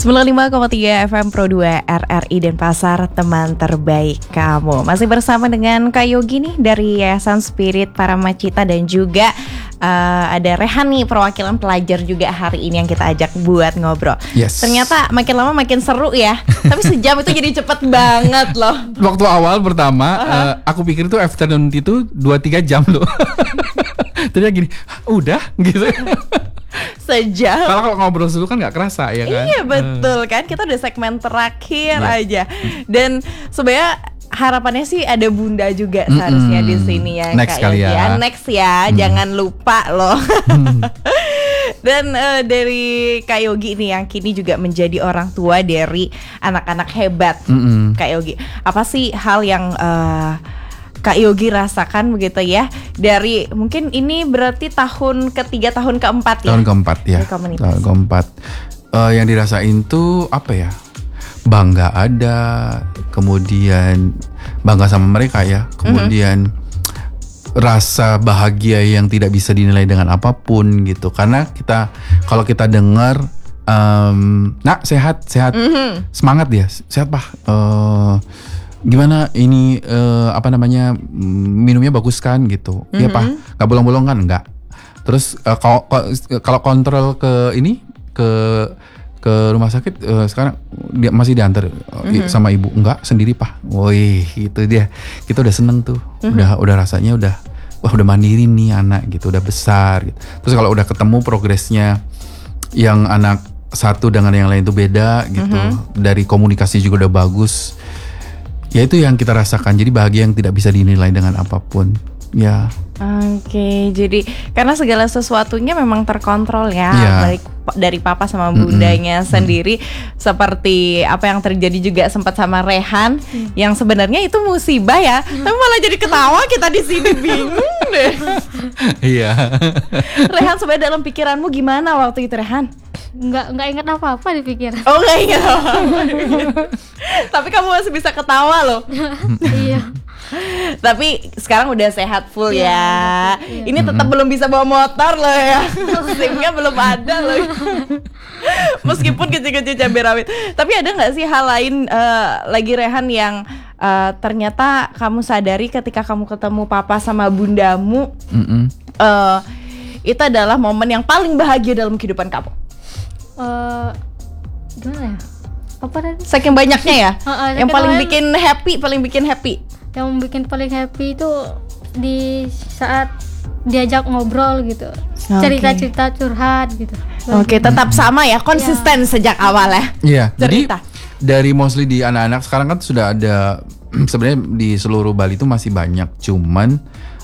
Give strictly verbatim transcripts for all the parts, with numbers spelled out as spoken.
sembilan puluh lima koma tiga F M Pro dua R R I Denpasar, teman terbaik kamu. Masih bersama dengan Kak Yogi nih dari Yayasan Spirit Paramacita, dan juga uh, ada Rehan nih, perwakilan pelajar juga hari ini yang kita ajak buat ngobrol. Yes. Ternyata makin lama makin seru ya. Tapi sejam itu jadi cepet banget loh. Waktu awal pertama uh-huh. uh, aku pikir tuh afternoon itu dua tiga jam loh. Ternyata gini, udah gitu. Sejam. Kalau kalau ngobrol dulu kan nggak kerasa ya kan? Iya betul kan, kita udah segmen terakhir yeah. aja. Dan sebenarnya harapannya sih ada Bunda juga mm-mm. seharusnya di sini ya. Next Kak kali ya. Next ya, mm. jangan lupa loh. Mm. Dan uh, dari Kak Yogi nih yang kini juga menjadi orang tua dari anak-anak hebat. Mm-mm. Kak Yogi, apa sih hal yang uh, Kak Yogi rasakan begitu ya, dari mungkin ini berarti tahun ketiga, tahun keempat ya? Tahun keempat ya, tahun keempat. uh, Yang dirasain tuh apa ya, bangga ada, kemudian bangga sama mereka ya, kemudian mm-hmm. rasa bahagia yang tidak bisa dinilai dengan apapun gitu. Karena kita, kalau kita dengar um, nak sehat, sehat, mm-hmm. semangat dia, sehat pak, uh, gimana ini uh, apa namanya, minumnya bagus kan gitu. Iya mm-hmm. pak, nggak bolong-bolong kan, enggak. Terus uh, kalau kalau kontrol ke ini ke ke rumah sakit uh, sekarang dia masih diantar mm-hmm. sama ibu, enggak sendiri pak. Woi itu dia, kita udah seneng tuh, mm-hmm. udah udah rasanya udah wah udah mandiri nih anak gitu, udah besar gitu. Terus kalau udah ketemu progresnya yang anak satu dengan yang lain itu beda gitu, mm-hmm. dari komunikasi juga udah bagus. Ya itu yang kita rasakan, jadi bahagia yang tidak bisa dinilai dengan apapun. Ya. Oke, jadi karena segala sesuatunya memang terkontrol ya, ya. Dari, dari papa sama bundanya mm-hmm. sendiri. Mm-hmm. Seperti apa yang terjadi juga sempat sama Rehan, mm. yang sebenarnya itu musibah ya, mm. tapi malah jadi ketawa kita di sini, bingung deh. Iya. Rehan, sebenarnya dalam pikiranmu gimana waktu itu, Rehan? Nggak, nggak ingat apa-apa di pikiran. Oh nggak ingat apa-apa. Tapi kamu masih bisa ketawa loh. Iya. Tapi sekarang udah sehat full ya, ya. Iya. Ini tetap mm-hmm. belum bisa bawa motor loh ya. SIM-nya belum ada loh. Meskipun kecil-kecil cabai rawit. Tapi ada nggak sih hal lain uh, lagi Rehan yang uh, ternyata kamu sadari ketika kamu ketemu papa sama bundamu, mm-hmm. uh, itu adalah momen yang paling bahagia dalam kehidupan kamu? Uh, gimana ya? Apa tadi? Saking banyaknya ya. uh, uh, yang paling bikin happy, paling bikin happy. Yang bikin paling happy itu di saat diajak ngobrol gitu, okay. cerita-cerita curhat gitu. Oke, okay, tetap sama ya, konsisten ya. Sejak awal ya. Iya. Cerita. Jadi dari mostly di anak-anak sekarang kan sudah ada sebenarnya di seluruh Bali itu masih banyak, cuman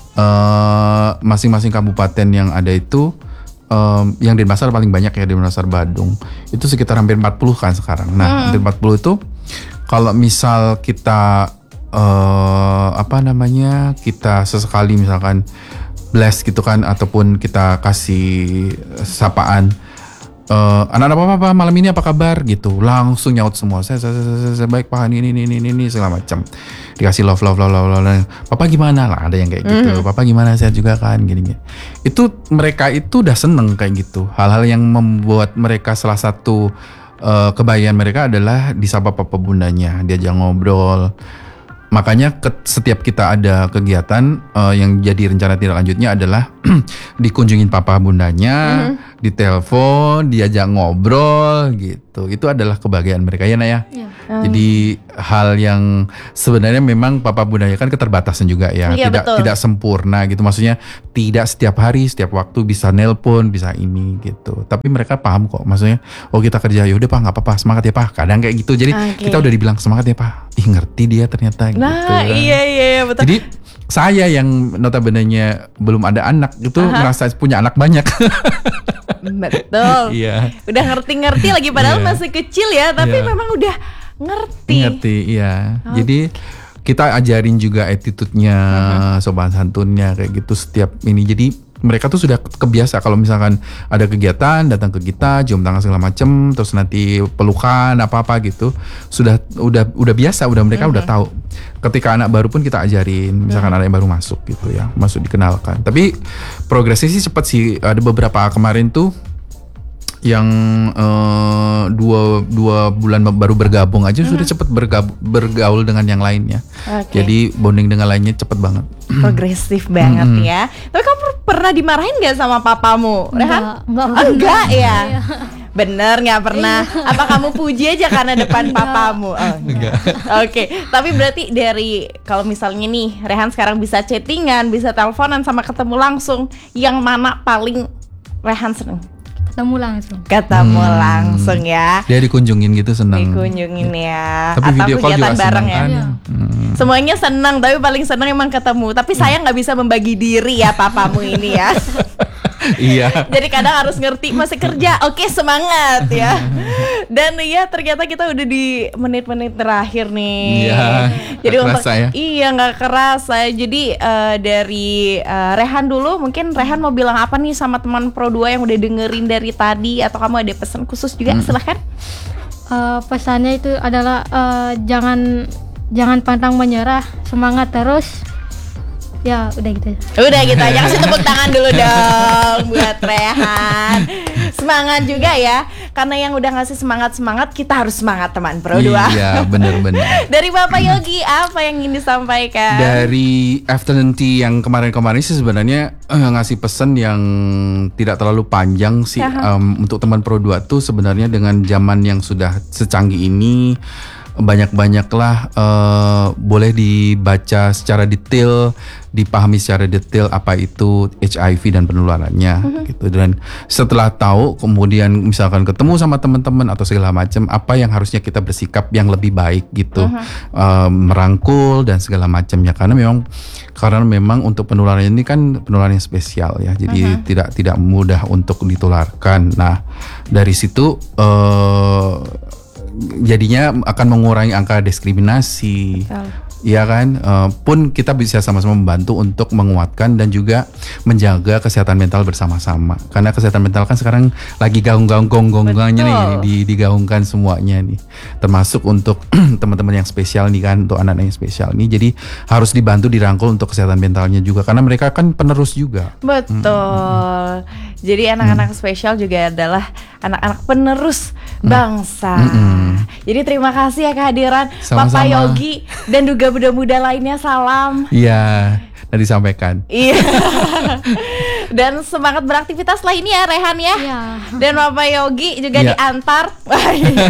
uh, masing-masing kabupaten yang ada itu. Um, yang di Denpasar paling banyak ya, di Denpasar Badung itu sekitar hampir empat puluh kan sekarang. Nah, hmm. hampir empat puluh itu kalau misal kita uh, apa namanya, kita sesekali misalkan bless gitu kan, ataupun kita kasih sapaan, uh, anak-anak apa-apa malam ini apa kabar gitu, langsung nyaut semua, saya saya, saya, saya baik pak, ini ini ini ini segala macam, dikasih love love love love love, papa gimana lah, ada yang kayak gitu, mm. papa gimana, sehat juga kan, gini gini. Itu mereka itu udah seneng kayak gitu. Hal-hal yang membuat mereka, salah satu uh, kebahagiaan mereka adalah disapa papa bundanya, diajak ngobrol. Makanya ke, setiap kita ada kegiatan uh, yang jadi rencana tindak lanjutnya adalah dikunjungin papa bundanya, mm-hmm. ditelepon, diajak ngobrol gitu. Itu adalah kebahagiaan mereka ya, Naya. Yeah. Um. Jadi hal yang sebenarnya memang papa bundanya kan keterbatasan juga ya, yeah, tidak betul. tidak sempurna gitu. Maksudnya tidak setiap hari, setiap waktu bisa nelpon, bisa ini gitu. Tapi mereka paham kok. Maksudnya, oh kita kerja, yaudah pak, nggak apa-apa, semangat ya pak. Kadang kayak gitu. Jadi okay. kita udah dibilang semangat ya pak. Ih ngerti dia ternyata. Nah gitu. iya iya betul. Jadi saya yang notabene-nya belum ada anak itu Aha. merasa punya anak banyak. Betul. Iya. Udah ngerti-ngerti lagi padahal yeah. masih kecil ya, tapi yeah. memang udah ngerti. Ngerti, iya. Okay. Jadi kita ajarin juga attitude-nya, uh-huh. sopan santunnya kayak gitu setiap ini. Jadi mereka tuh sudah kebiasa kalau misalkan ada kegiatan datang ke kita, cium tangan segala macem, terus nanti pelukan apa-apa gitu. Sudah udah udah biasa, udah mereka uh-huh. udah tahu. Ketika anak baru pun kita ajarin, misalkan uh-huh. anak yang baru masuk gitu ya, masuk dikenalkan. Tapi progresnya sih cepat sih. Ada beberapa kemarin tuh yang uh, dua dua bulan baru bergabung aja sudah cepat bergab- bergaul dengan yang lainnya. Oke. Jadi bonding dengan lainnya cepat banget. Progresif banget ya. Tapi kamu pernah dimarahin nggak sama papamu, Rehan? Enggak, enggak, Oh, enggak ya. Iya. Bener nggak pernah? Apa kamu puji aja karena depan papamu? Oh, enggak. Oke, tapi berarti dari kalau misalnya nih Rehan sekarang bisa chattingan, bisa teleponan sama ketemu langsung, yang mana paling Rehan seneng? Ketemu langsung. Ketemu Hmm. langsung ya. Dia dikunjungin gitu senang. Dikunjungin ya. Tapi Atau video call kegiatan juga bareng senang ya. kan. Iya. Hmm. Semuanya senang, tapi paling senang emang ketemu. Tapi saya nggak bisa membagi diri ya papamu ini ya. Iya. Jadi kadang harus ngerti masih kerja, oke semangat ya. Dan ya ternyata kita udah di menit-menit terakhir nih. Iya, Jadi nggak untuk kerasa ya. iya nggak kerasa. Jadi eh, dari eh, Rehan dulu, mungkin Rehan mau bilang apa nih sama teman Pro dua yang udah dengerin dari tadi, atau kamu ada pesan khusus juga? Hmm. Silahkan. Eh, pesannya itu adalah eh, jangan jangan pantang menyerah, semangat terus. Ya udah gitu. Udah gitu aja, kasih tepuk tangan dulu dong buat Rehan. Semangat juga ya, karena yang udah ngasih semangat-semangat, kita harus semangat teman Pro dua. Iya, benar-benar. Dari Bapak Yogi, apa yang ingin disampaikan? Dari afternoon tea yang kemarin-kemarin sih sebenarnya eh, ngasih pesan yang tidak terlalu panjang sih. Em, untuk teman Pro dua tuh sebenarnya dengan zaman yang sudah secanggih ini, banyak-banyaklah eh, boleh dibaca secara detail, dipahami secara detail apa itu H I V dan penularannya gitu. Dan setelah tahu kemudian misalkan ketemu sama teman-teman atau segala macam, apa yang harusnya kita bersikap yang lebih baik gitu. Eh, merangkul dan segala macamnya, karena memang karena memang untuk penularan ini kan penularan yang spesial ya. Jadi tidak tidak mudah untuk ditularkan. Nah, dari situ eh jadinya akan mengurangi angka diskriminasi. Betul. Iya kan, Eh, pun kita bisa sama-sama membantu untuk menguatkan dan juga menjaga kesehatan mental bersama-sama. Karena kesehatan mental kan sekarang lagi gaung-gaung-gong-gongnya nih, Betul. di, digaungkan semuanya nih. Termasuk untuk teman-teman yang spesial nih kan, untuk anak-anak yang spesial nih. Jadi harus dibantu dirangkul untuk kesehatan mentalnya juga, karena mereka kan penerus juga. Betul. Jadi anak-anak spesial juga adalah anak-anak penerus bangsa. Mm-mm. Jadi terima kasih ya kehadiran Sama-sama. Bapak Yogi dan juga muda-muda lainnya, salam. Iya, dan disampaikan. Iya. Dan semangat beraktivitas lainnya Rehan ya. Iya. Dan Bapak Yogi juga Iya. diantar. Wah, iya.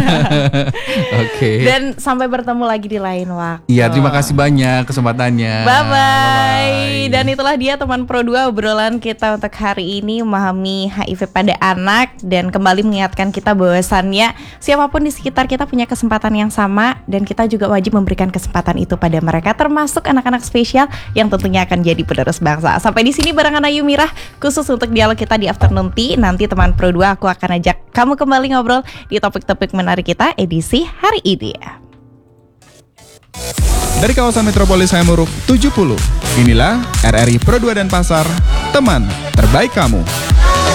Oke. Dan sampai bertemu lagi di lain waktu. Iya, terima kasih banyak kesempatannya. Bye bye. Bye-bye. Dan itulah dia teman Pro dua, obrolan kita untuk hari ini, memahami H I V pada anak, dan kembali mengingatkan kita bahwasannya siapapun di sekitar kita punya kesempatan yang sama, dan kita juga wajib memberikan kesempatan itu pada mereka, termasuk anak-anak spesial yang tentunya akan jadi penerus bangsa. Sampai di sini barengan Ayu Mirah, khusus untuk dialog kita di Afternoon Tea. Nanti teman Pro dua, aku akan ajak kamu kembali ngobrol di topik-topik menarik kita edisi hari ini. Dari kawasan Metropolis Hayamuruk tujuh puluh, inilah R R I Pro dua Denpasar, teman terbaik kamu.